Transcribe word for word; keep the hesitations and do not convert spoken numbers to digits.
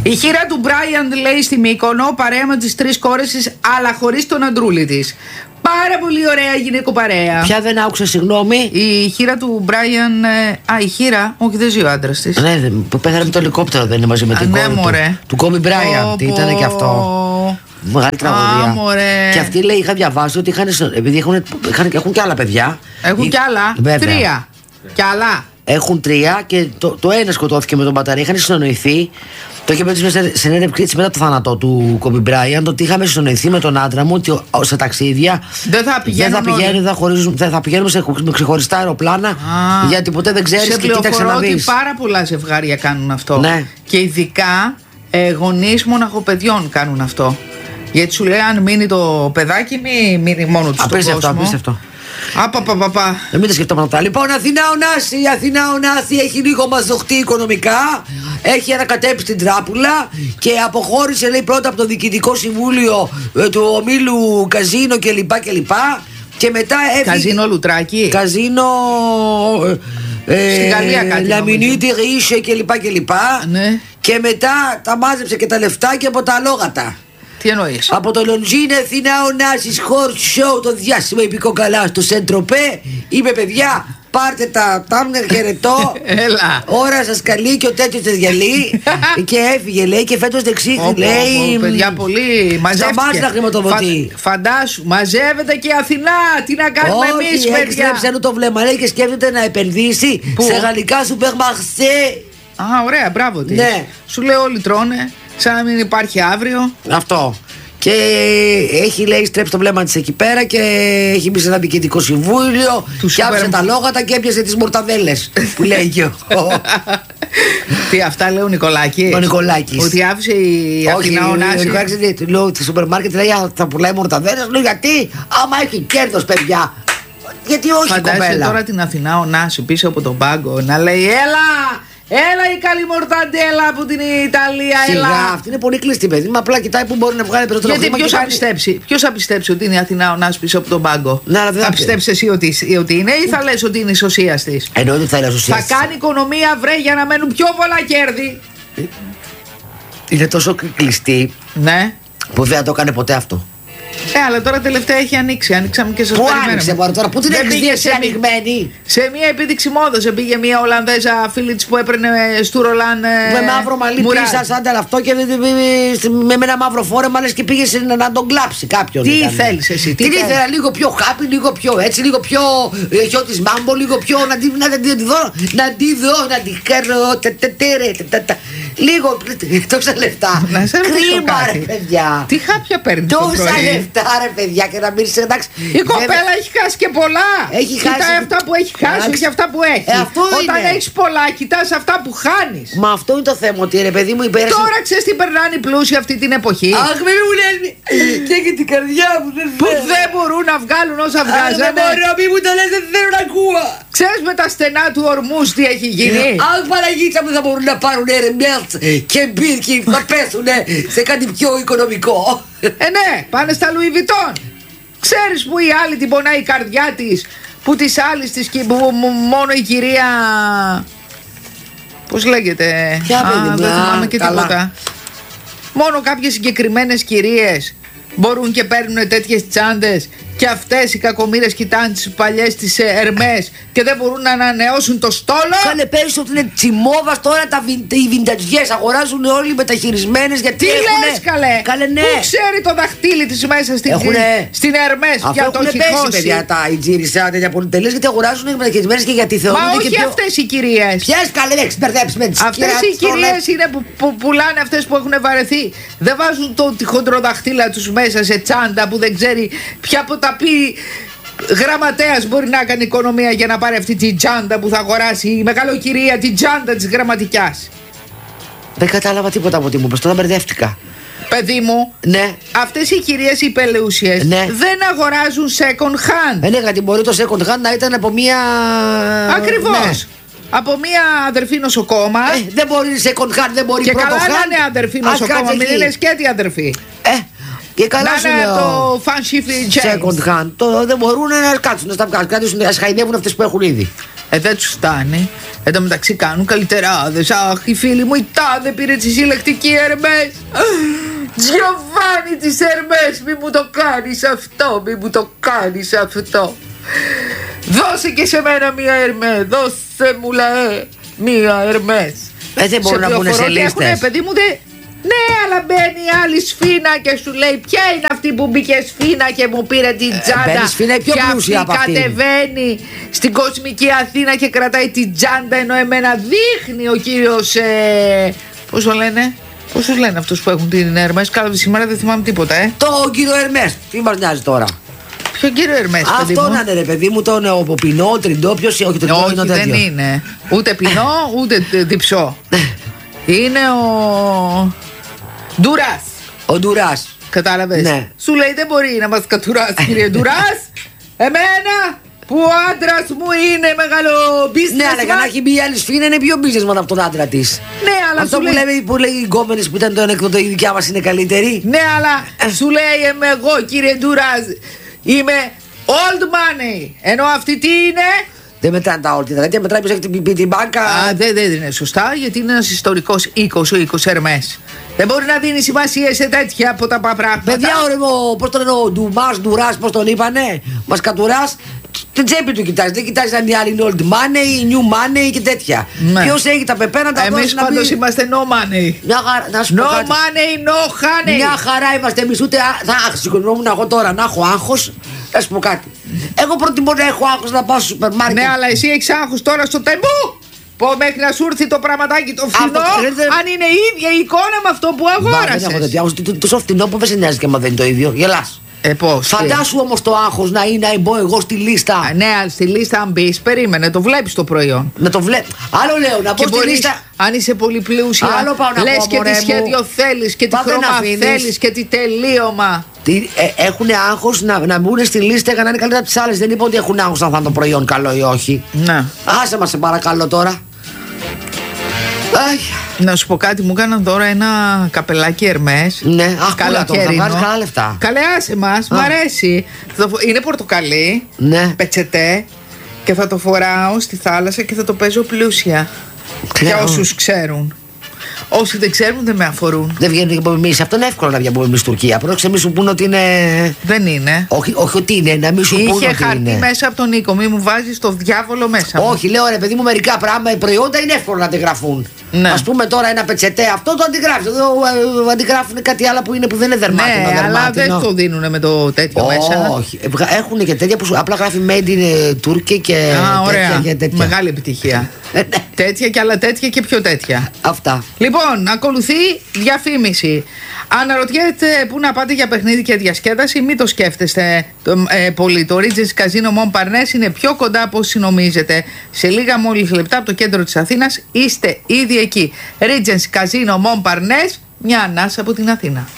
Η χείρα του Μπράιαν, λέει, στη Μύκονο, παρέα με τις τρεις κόρες της, αλλά χωρίς τον αντρούλη της. Πάρα πολύ ωραία γυναικοπαρέα. Ποια δεν άκουσα, συγγνώμη. Η χείρα του Μπράιαν. Ε, α, η χείρα, όχι, δεν ζει ο άντρας της. Ναι, που πέθανε με το ελικόπτερο, δεν είναι μαζί με την ναι, κόρη μωρέ. του. Του Κόμι Μπράιαν. Τι ήταν και αυτό. Μεγάλη τραγωδία. Μωρέ. Και αυτή, λέει, είχα διαβάσει ότι είχαν, επειδή έχουν, είχαν, έχουν και άλλα παιδιά. Έχουν Ή, κι άλλα. βέβαια. Τρία. Κι άλλα. Έχουν τρία και το, το ένα σκοτώθηκε με τον πατέρα. Είχαν συνεννοηθεί. Το είχε πει σε συνέντευξη έτσι μετά το θάνατο του Κόμπι Μπράιαντ ότι είχαμε συνεννοηθεί με τον άντρα μου ότι σε ταξίδια δεν θα πηγαίνουμε, δεν θα πηγαίνουμε, θα χωρίζουμε, θα, θα πηγαίνουμε σε, με ξεχωριστά αεροπλάνα. Α, γιατί ποτέ δεν ξέρεις και κοίταξε να δεις. ότι πάρα πολλά ζευγάρια κάνουν αυτό. Ναι. Και ειδικά ε, γονείς μοναχοπαιδιών κάνουν αυτό. Γιατί σου λέει, αν μείνει το παιδάκι, μην μείνει μόνο του στον κόσμο. Απίστευτο, απίστευτο. Απαπαπαπα. Δεν μην τα σκεφτόμαστε αυτά. Λοιπόν, Αθηνά Ωνάση, η Αθηνά Ωνάση έχει λίγο μαζοχτεί οικονομικά. Έχει ανακατέψει την τράπουλα και αποχώρησε, λέει, πρώτα από το διοικητικό συμβούλιο ε, του ομίλου Καζίνο κλπ. κλπ. Και μετά έφυγε. Καζίνο Λουτράκι. Καζίνο. Ε, Στη Γαλλία κάτι. Λαμινίτη, Ρίσε κλπ. κλπ. Ναι. Και μετά τα μάζεψε και τα λεφτά και από τα αλόγατα. Τι εννοείς? Από το Λοντζίνε Αθηνά Ωνάσης Horse Show, το διάσημο υπηκό καλά στο Σεντροπέ. Είπε, παιδιά, πάρτε τα τάμνερ, χαιρετώ. Έλα. Ώρα σας καλεί και ο τέτοιος σας γυαλί. Και έφυγε, λέει, και φέτος δεξί, λέει. Παιδιά, πολύ μαζεύτηκε. Σταμάτησε να χρηματοδοτεί. Φα, φαντάσου, μαζεύεται και η Αθηνά. Τι να κάνουμε εμείς, παιδιά? Όχι, έστρεψε το βλέμμα, λέει, και σκέφτεται να επενδύσει. Πού? Σε γαλλικά σούπερ μαρσέ. Α, ωραία, μπράβο της. Ναι. Σου λέω, όλοι τρώνε, σαν να μην υπάρχει αύριο. Αυτό. Και έχει, λέει, στρέψει το βλέμμα της εκεί πέρα και έχει μπει σε ένα διοικητικό συμβούλιο. Και άφησε τα λόγατα και έπιασε τις μορταδέλες που λέει και εγώ. Τι, αυτά λέει ο Νικολάκης? Ο Νικολάκης. Ότι άφησε η Αθηνά Ωνάση. Όχι, λέω στο σούπερ μάρκετ, λέει, θα πουλάει μορταδέλες. Λέω, γιατί? Άμα έχει κέρδος, παιδιά. Γιατί όχι, φαντάζεσαι κοπέλα. Τώρα την Αθηνά Ωνάση πίσω από τον πάγκο να λέει, έλα! Έλα η καλή μορταντέλα από την Ιταλία, Σιγά, έλα! αυτή είναι πολύ κλειστή, παιδί. Μα απλά κοιτάει που μπορεί να βγάλει περισσότερο χρήμα. Γιατί ποιος θα, κάνει... πιστέψει, ποιος θα πιστέψει ότι είναι η Αθηνά Ωνάση πίσω από τον πάγκο? Να, θα, θα πιστέψει εσύ ότι, ότι είναι ή θα λες ότι είναι ισοσίας της? Εννοείται θα είναι ισοσίας. Θα κάνει οικονομία, βρε, για να μένουν πιο πολλά κέρδη. Είναι τόσο κλειστή, ναι, που δεν θα το έκανε ποτέ αυτό. Ε, αλλά τώρα τελευταία έχει ανοίξει. Ανοίξαμε και σας περιμένουμε. Πού άνοιξε μόνο τώρα, πού την έχεις δει εσύ ανοιγμένη? Σε μια επίδειξη μόδας πήγε μια Ολλανδέζα φίλη της που έπαιρνε στο Ρολάν. Με μαύρο μαλλί πίσα, σαν αυτό και με ένα μαύρο φόρεμα, λες και πήγε να τον κλάψει κάποιον. Τι θέλεις εσύ? Τι ήθελα, λίγο πιο χάπι, λίγο πιο έτσι, λίγο πιο χιό της μάμπο, λίγο πιο να τη δω, να τη δω, να τη κάνω. Λίγο τόσα λεφτά. Κρίμα, ρε παιδιά. Τι χάπια παίρνει? Τόσα λεφτά, ρε παιδιά, και να μην είσαι εντάξει. Η κοπέλα έχει χάσει και πολλά. Έχει χάσει. Κοιτάει αυτά που έχει χάσει, όχι αυτά που έχει. Ε, αυτό Όταν είναι. έχεις πολλά, κοιτάς αυτά που χάνεις. Μα αυτό είναι το θέμα, ότι ρε παιδί μου υπέρασε. Τώρα ξέρεις τι περνάνε οι πλούσιοι αυτή την εποχή? Αχ, μην μου λένε. Και έχει την καρδιά μου, δεν που δεν μπορούν να βγάλουν όσα βγάζανε. Δεν μπορώ, μη μου το λες, δεν θέλω να ακούω. Ξέρεις με τα στενά του ορμούς τι έχει γίνει? Αχ, Παναγίτσα μου, θα μπορούν να πάρουν ρε Μέρτ και μπίρκι, θα πέσουν σε κάτι πιο οικονομικό. Ε, ναι, πάνε στα Λουί Βιτόν. Ξέρεις που η άλλη την πονάει η καρδιά της, που της άλλης της και που μόνο η κυρία. Πώς λέγεται? Ποια παιδί? Α, δεν θυμάμαι και καλά. τίποτα. Μόνο κάποιες συγκεκριμένες κυρίες μπορούν και παίρνουν τέτοιες τσάντες. Και αυτές οι κακομοίρες κοιτάνε τις παλιές τις Ερμές και δεν μπορούν να ανανεώσουν το στόλο. Κάνε πέρυσι ότι είναι τσιμόβα, τώρα τα βιν, οι βιντατζιές αγοράζουν όλοι μεταχειρισμένες γιατί. Τι έχουνε... λες, καλέ? Καλέ, ναι. Πού ξέρει το δαχτύλι της μέσα στην, έχουνε... στην Ερμές για το έχει πέσει, χώσει? παιδιά, τα ιτζίρισα, τέτοια πολυτελείς, γιατί αγοράζουν μεταχειρισμένες και γιατί θεωρούν. Μα όχι και πιο... αυτές οι κυρίες. Ποιες, καλέ, δεν έχεις μπερδέψει με τις αυτές οι κυρίες είναι που, που πουλάνε, αυτές που έχουν βαρεθεί. Δεν βάζουν το χοντροδαχτύλα τους μέσα σε τσάντα που δεν ξέρει ποια από τα πει. Γραμματέας μπορεί να κάνει οικονομία για να πάρει αυτή τη τσάντα που θα αγοράσει η μεγαλοκυρία, την τσάντα της γραμματικιάς. Δεν κατάλαβα τίποτα από τι μου είπες, τώρα μπερδεύτηκα. Παιδί μου, ναι. Αυτές οι κυρίες οι πελούσιες ναι. δεν αγοράζουν second hand. Δεν γιατί μπορεί το second hand να ήταν από μία. Ακριβώς. Ναι. Από μία αδερφή νοσοκόμα. Ε, δεν μπορεί second hand, δεν μπορεί και πρώτο hand. Και καλά να είναι αδερφή νοσοκόμα, μην είναι σκέτη αδερφή. Ε, και καλά να σου είναι λέω. το fancy chains. Second hand. Το, δεν μπορούν να κάτσουν, να στα κρατήσουν, να χαϊδεύουν αυτές που έχουν ήδη. Ε, δεν τους φτάνει. Εν τω μεταξύ κάνουν καλυτεράδες. Αχ, η φίλη μου η τάδε πήρε τη συλλεκτική Ερμές. Τζιοβάνι της Ερμές, μη μου το κάνεις αυτό, μη μου το κάνεις αυτό. Δώσε και σε μένα μία Ερμέ, δώσε μου λαέ μία Ερμές. Ε, δεν μπορούν να μπουν σε λίστες. Παιδί μου, δε... Ναι, αλλά μπαίνει άλλη σφίνα και σου λέει ποια είναι αυτή που μπήκε σφίνα και μου πήρε την τσάντα. Ε, σφίνα πιο πλούσια από αυτήν. Κατεβαίνει στην κοσμική Αθήνα και κρατάει την τσάντα, ενώ εμένα δείχνει ο κύριος. Ε, πώς το λένε, πώς τους λένε αυτούς που έχουν την Ερμές. Καλά, σήμερα δεν θυμάμαι τίποτα, ε. Το κύριο Ερμές, τι μας νοιάζει τώρα. Ποιο κύριο Ερμές, παιδί μου? Αυτό να είναι, ρε παιδί μου, τον ο Πινό, Τριντό, ποιος είναι, όχι το όχι, όχι, δεν είναι. Ούτε Πινό, ούτε διψό. Είναι ο Ντουράς. Ο Ντουράς. Κατάλαβες. Ναι. Σου λέει δεν μπορεί να μας κατουράσει, κύριε Ντουράς. Εμένα που ο άντρας μου είναι μεγάλο businessman. Ναι, αλλά για να έχει μπει η άλλη σφίνα είναι πιο businessman από τον άντρα της. Ναι, αλλά αυτό σου που, λέει... λέμε, που λέει οι γκόμενες που ήταν το ανέκδοτο, η δικιά μας είναι καλύτερη. Ναι, αλλά σου λέει είμαι εγώ, κύριε Ντουράς, είμαι old money. Ενώ αυτή τι είναι? Δεν μετράνε τα όλα, δηλαδή μετράει πίσω την, την μπάνκα. Α, δεν, δεν είναι σωστά, γιατί είναι ένας ιστορικός οίκος, ο οίκος Ερμές. Δεν μπορεί να δίνει σημασία σε τέτοια από τα πράγματα. Παιδιά, ο, πώς τον λένε, ο Ντουμάς, Ντουράς, πώς τον είπανε, μας κατουράς, την τσέπη του κοιτάζει. Δεν κοιτάζει αν οι άλλοι είναι old money, new money και τέτοια. Ναι. Ποιος έχει τα πεπένα, τα δώσει. Εμείς πάντως είμαστε no money. Μια χαρά, να σου no πω κάτι. money, no honey. Μια χαρά είμαστε εμείς, ούτε θα σηκωνόμουν εγώ τώρα να έχω άγχος. Θα σου πω κάτι. Εγώ προτιμώ να έχω άγχος να πάω στο σούπερ μάρκετ. Ναι, αλλά εσύ έχεις άγχος τώρα στο τεμπού. Πω μέχρι να σου έρθει το πραγματάκι το φθηνό, αν είναι η ίδια η εικόνα με αυτό που αγόρασες. Δεν έχω τέτοιο άγχος. Τόσο φθηνό που δεν σε νοιάζει και άμα δεν είναι το ίδιο. Γελάς. Ε, πώς, φαντάσου όμως το άγχος να είναι να μπω εγώ στη λίστα. Α, ναι, στη λίστα αν μπεις, περίμενε, το βλέπεις το προϊόν. Να το βλέπεις. Άλλο λέω, να μπω στη λίστα. Αν είσαι πολύ πλούσια, λες και τι σχέδιο θέλεις και τι χρώμα θέλεις και τι τελείωμα. Τι, ε, έχουν άγχος να, να μπουν στη λίστα για να είναι καλύτερα από τις άλλες. Δεν είπα ότι έχουν άγχος αν θα είναι το προϊόν καλό ή όχι. Ναι. Άσε μας σε παρακαλώ τώρα. Αχ. Να σου πω κάτι, μου έκαναν τώρα ένα καπελάκι Ερμές. Ναι, αχ, καλοκαίρινο. Θα βγάζεις καλά λεφτά. Καλέ, άσε μας, μ' αρέσει. Είναι πορτοκαλί, ναι. πετσετέ και θα το φοράω στη θάλασσα και θα το παίζω πλούσια. Για όσους ξέρουν. Όσοι δεν ξέρουν δεν με αφορούν. Δεν βγαίνει από εμείς. Αυτό είναι εύκολο να βγει από εμείς Τουρκία. Πρόκειται να σου πούνε ότι είναι. Δεν είναι. Όχι, όχι ότι είναι, να μην σου πούνε ότι είναι. Είχε χαρτί μέσα από τον οίκο. Μη μου βάζεις το διάβολο μέσα. Όχι, λέω ρε παιδί μου, μερικά πράγματα, προϊόντα είναι εύκολο να αντιγραφούν. Ναι. Ας πούμε τώρα ένα πετσετέ, αυτό το αντιγράφει. Εδώ αντιγράφουν κάτι άλλο που είναι που δεν είναι δερμάτινο. Ναι, δερμάτινο. αλλά δεν το δίνουν με το τέτοιο oh, μέσα. Όχι. Έχουν και τέτοια που σου απλά γράφει Made in Turkey και. Α, ωραία. Τέτοια και τέτοια. Μεγάλη επιτυχία. Τέτοια και άλλα τέτοια και πιο τέτοια. Αυτά. Λοιπόν, ακολουθεί διαφήμιση. Αναρωτιέται πού να πάτε για παιχνίδι και διασκέδαση, μην το σκέφτεστε το, ε, πολύ. Το Regency Casino Montparnasse είναι πιο κοντά από όσοι νομίζετε. Σε λίγα μόλις λεπτά από το κέντρο της Αθήνας είστε ήδη εκεί. Regency Casino Montparnasse, μια ανάσα από την Αθήνα.